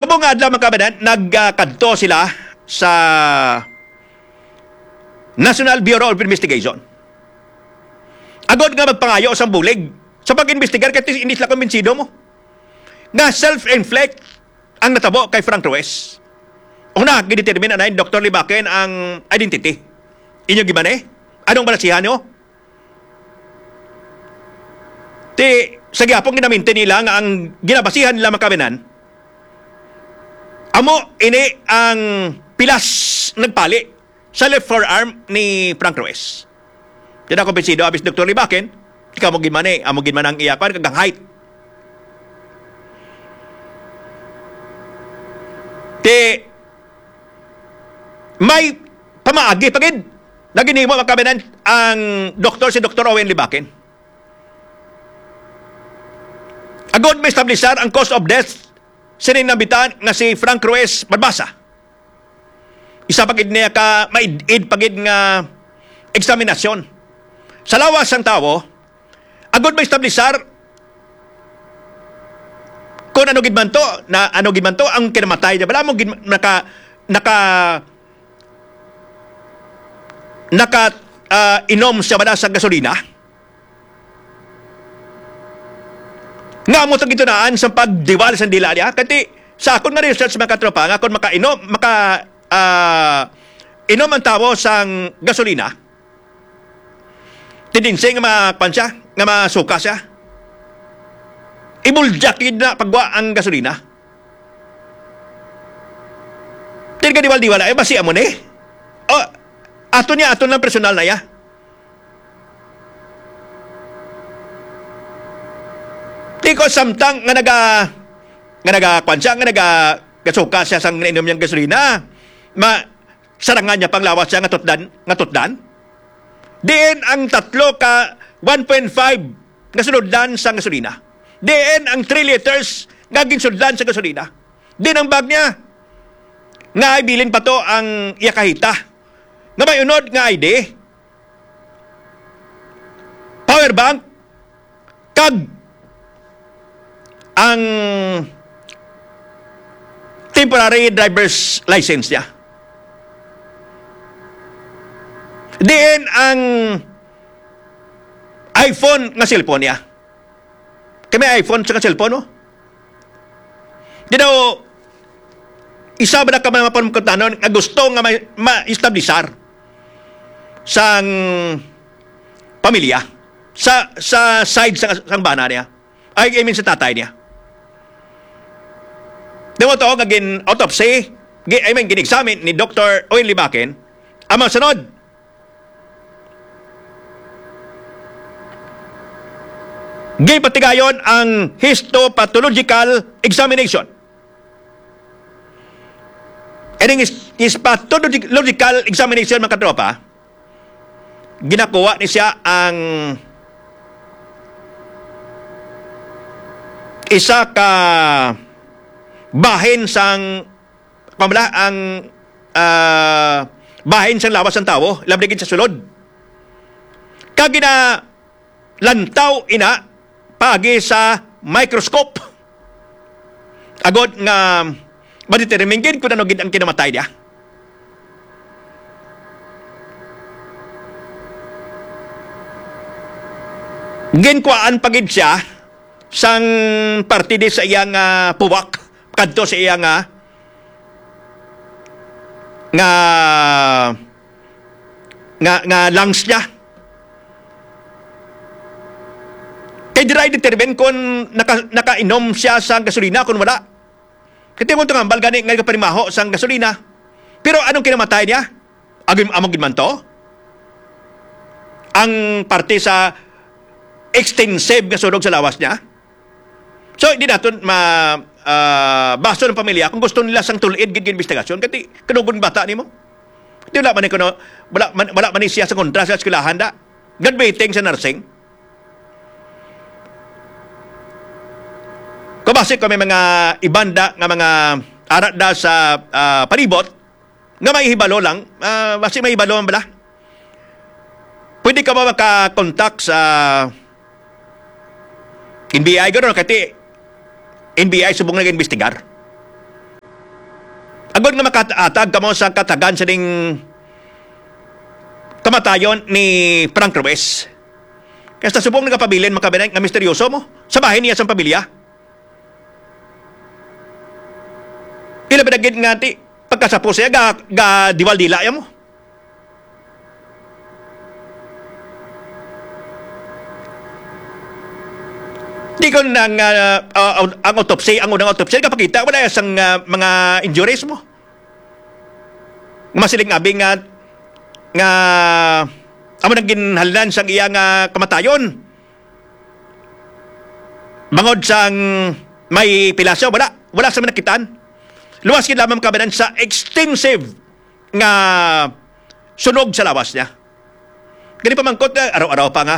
Subong nga adlaw mga kabanan, nagkadto sila sa National Bureau of Investigation. Agod nga magpangayo sa bulig sa pag-investigar kasi hindi sila kumbinsido mo. Nga self-inflict ang natabo kay Frank Ruiz. Una, gidetermine na Dr. Libaken ang identity. Inyo gimana eh? Anong balasihan nyo? Sa gihapong ginaminti nila nga ang ginabasihan nila makabinan, amo ini ang pilas nagpali sa left forearm ni Frank Ruiz. Tidak ako bensido abis Dr. Libaken, ikaw mo gimana eh, amo gimana ang iyakan kagang height. May pamaagi pagid na ginimo makabinan ang doktor si Dr. Owen Libaken. Agod may establisar ang cause of death sininambitan nga si Frank Ruiz Barbasa. Isa pagid niya ka maid pagid nga eksaminasyon. Sa lawas ang tawo, agod may establisar kung ano gid man to ang kinamatay niya. Wala mo inom siya bala sa gasolina. Nga mo itong itunaan sa pagdiwal sa dila niya. Kasi sa akong na-research mga katropa, nga kung inom ang tao sa gasolina, tidinsing nga mapansya, nga masuka siya. Ibuljakid na pagwa ang gasolina. Tin ka diwal-diwala, basi mo ni. Ato ng personal na ya. Di ko samtang nga nagasuka siya sang inom niyang gasolina, sarangan niya pang lawas siya nga tutdan. Diin ang 1.5 nga sunoddan sa gasolina. Diin ang 3 liters nga ginsudlan sa gasolina. Diin ang bag niya nga ibilin pa to ang iyakahita. Nga may unod nga ID, power bank, kag ang temporary driver's license niya. Diin ang iPhone nga cellphone niya. Kami iPhone sa cellphone, no? Di daw, isa ba na ka mga pamukatanon nga gusto nga ma-establisar sang pamilya sa side sang bana niya. I mean sa tatay niya. Di mo ito, autopsy, gin-examine ni Dr. Owen Libaken, ang mga sunod. Gipatigayon ang histopathological examination. And ang histopathological examination, mga katropa, ginakuha ni siya ang isa ka bahin sang bahin sang lawas ng tao, labdagin sa sulod. Kagina lantaw ina pagi sa microscope. Agod nga madetermine kung ano gid ang kinamatay niya. Ginkuaan pagid siya sang partide sa iyang puwak kadto sa iyang nga lungs niya. Kaya diray determine kung nakainom siya sa gasolina kung wala. Kasi kung tungambal gani nga kaparimaho sa gasolina. Pero anong kinamatay niya? Among ginman to? Ang parte sa extensive nga sunog sa lawas niya. So, hindi natin baso ng pamilya kung gusto nila sang tulid gid investigasyon kasi kanugon bata nimo. Di wala man siya sa kontra sa eskwelahan da. Graduating sa nursing. Kabase ko may mga ibanda nga mga arat da sa palibot nga may hibalo lang. Basi may hibalo bala. Pwede ka ba makakontak sa NBI gano'n kasi NBI subong nag-investigar. Agod nga makaatag kamo sa katagan sa ding kamatayon ni Frank Ruiz. Kaya sa subong nagapabilin makabinan nga misteryoso mo sa bahay niya sa pamilya. Ila binagid nga ti pagkasapo siya ga diwal-dila ya mo. Di ko nang ang autopsy, ang unang autopsy, kapakita mo na isang mga injuries mo. Masiling abing nga amo nang ginhaldan sang iyang kamatayon. Bangod sang may pilasyo, wala sa manakitan. Luwas kin lamang kabanan sa extensive nga sunog sa lawas niya. Gani pa mangkot araw-araw pa nga.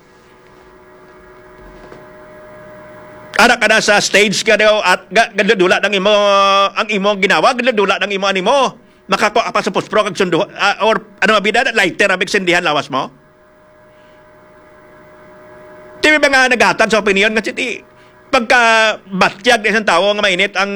Ara ka na sa stage ka daw at gadudula ng imo ang imo ginawa, gadudula ng imo animo. Makakuha pa sa post-pro kag sundo or ano mabida lighter abig sendihan lawas mo. Di ba nga naghatag sa opinion nga ti pagka batyag ng isang tao nga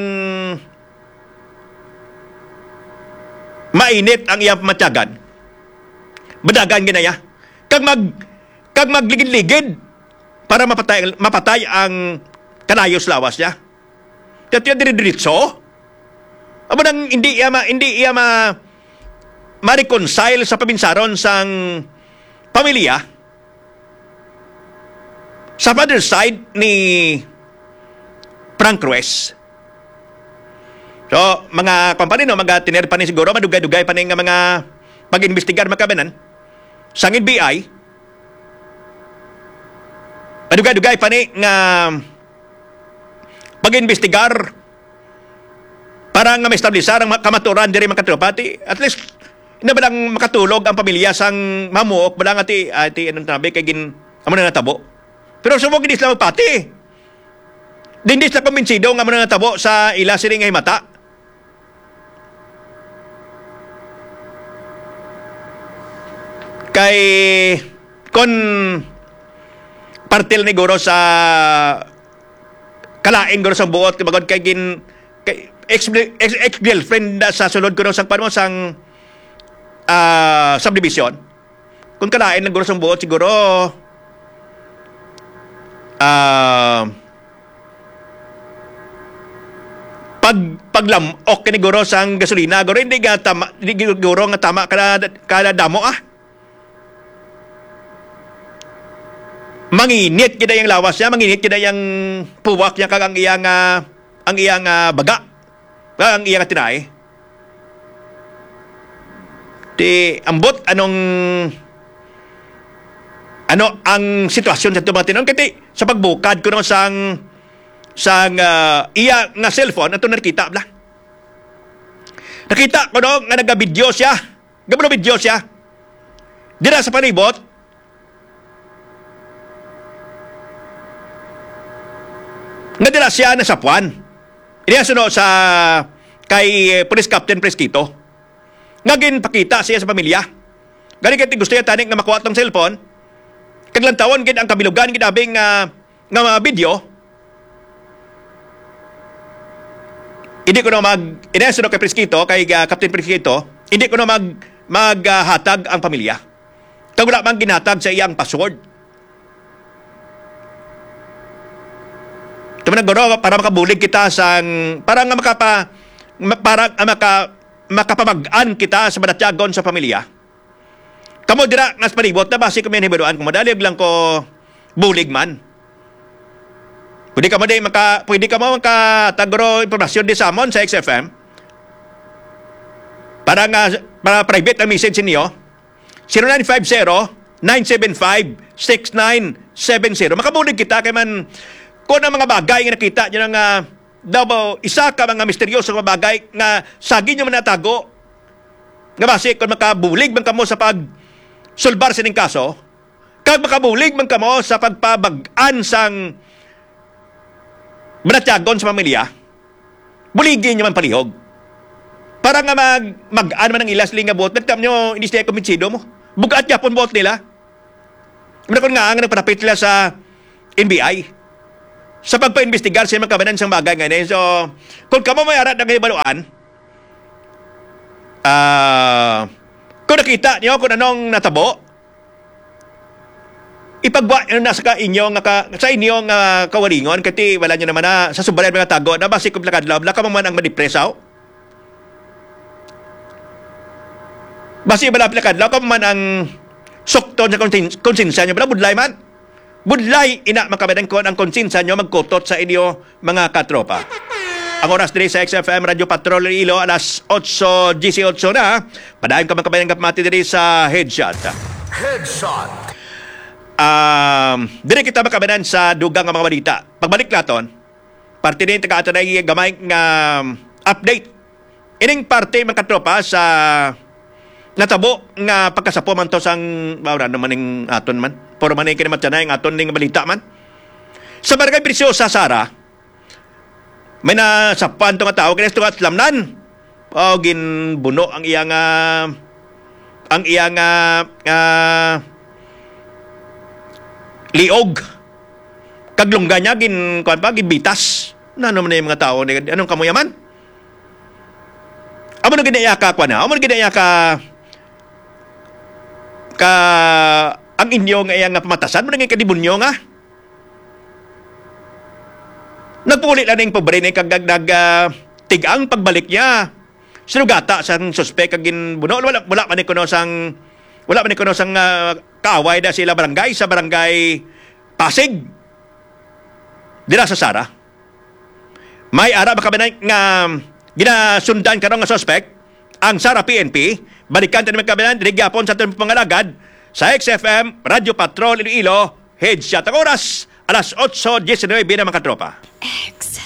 mainit ang iyang matyagan. Badagan ginaya. Kag magligid-ligid para mapatay ang kanayos lawas niya. Kaya dire-diretso. Aba nang hindi iya ma-reconcile sa pabinsaron sang pamilya. Sa father side ni Frank Ruiz. So, mga kumpanya no, mga tiner pa ni siguro, madugay-dugay pa ni nga mga pag-investigar makabanan sang NBI. Madugay-dugay pa ni nga pag-investigar para nga ma-establishar ang kamaturan diri makatropati. At least ina ba lang makatulog ang pamilya sang mamuok ba lang ati anong tabi kay gin amo na natabo. Pero subog gid Islam pati. Dindis na kumbinsido nga amo na natabo sa ila siring nga himata. Kay kon partil ni Goro sa kalain guro sang buot kay kay ex-girlfriend sa sulod ko sang panmo sang subdivision. Kung kalain ng guro sang buot siguro paglamok kini guro sang gasolina guro hindi guro nga tama kada damo manginit kita yang lawas niya, manginit kita yang puwak niya kag ang iyang baga. Ang iyang tinay. Di ambot ano ang sitwasyon sa tumatinon kiti sa pagbukad ko no sang iya nga cellphone ato nakita bla. Nakita ko no nga naga-video siya. Gabno video siya. Dira sa panibot nga dila siya na sapuan. Iniya suno sa kay Police Captain Presquito. Nga ginpakita siya sa pamilya. Gani kay gusto niya tanik nga makuha tong cellphone. Kaglantawon gid ang kabilugan gid abing nga video. Hindi ko na iniya suno kay Presquito kay Captain Presquito, hindi ko na maghatag ang pamilya. Kag wala man ginhatag sa iyang password. Tumanag guro para makabulig kita para makapamag-an kita sa madatyagon sa pamilya. Kamo dira nga palibot na base ko men hibaduan kung madalig lang ko bulig man. Pwede ka mo makatagro impormasyon di samon sa XFM. Para private ang message niyo 0950-975-6970. Makabulig kita kay man kung ang mga bagay nga nakita nyo nga daw isa ka mga misteryoso nga bagay nga sagi nyo man natago nga base kung makabulig man kamo sa pag-sulbar sa ning kaso kag makabulig man kamo sa pagpabag-an sang manatyagon sa pamilya buligin nyo man palihog para nga mag-an man ang ilas nga bot nagtam nyo hindi siya kumbinsido mo bugat yapon bot nila kung nga ang nagpanapit nila sa NBI sa pagpa-investigar sa mga kabanan sang bagay ngayon. So, kung kamo may arat ng hibaluan, Kung nakita niyo kung anong natabo, ipagwa nyo na sa inyong kawalingon kasi wala nyo naman na sa subalan mga tago na basi kong plakadlaw, wala ka man ang madipresaw. Basi wala plakadlaw, ka man ang sukton sa konsensya nyo, wala budlay man. Budlay, ina makabadan ko ang konsensya nyo magkutot sa inyo mga katropa. Ang oras diri sa XFM Radio Patrol Iloilo, alas 8:18 na. Padayon ka makabayan ka pamati diri sa Headshot. Headshot. Dire kita makabanan sa dugang nga mga balita. Pagbalik naton, parte din taga-ato na gamay nga update. Ining parte mga katropa sa natabo nga pagkasapo man to sang bawra naman ning aton man. Puro man kini matyanay ang aton ning balita man. Sa Barangay Preciosa Sara, may nasapan to nga tao kini to atlamnan. Ginbuno ang iyang liog. Kaglungga niya gibitas. Ano man yung mga tao ni anong kamuyaman? Amo na ginaya ka kwa na. Amo na ginaya ka ang inyo nga iyang pamatasan mo na kadibunyo nga. Nagpulit lang ng pobre na kagdag tigang pagbalik niya. Sinugata sa suspek kag ginbuno. Wala man ni kuno sang kaaway na sila barangay sa barangay Pasig. Dira sa Sara. May ara makabanay nga ginasundan karong nga suspect ang Sara PNP. Balikan tayo makabanan diri gyapon sa atong pangalagad sa XFM Radio Patrol Iloilo. Headshot ang oras alas 8:19 na mga katropa.